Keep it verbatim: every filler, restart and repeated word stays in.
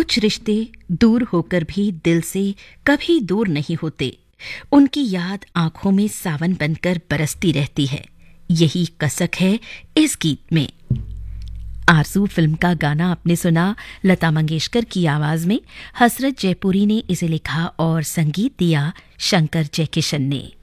कुछ रिश्ते दूर होकर भी दिल से कभी दूर नहीं होते। उनकी याद आंखों में सावन बनकर बरसती रहती है। यही कसक है इस गीत में। आरज़ू फिल्म का गाना आपने सुना लता मंगेशकर की आवाज में। हसरत जयपुरी ने इसे लिखा और संगीत दिया शंकर जयकिशन ने।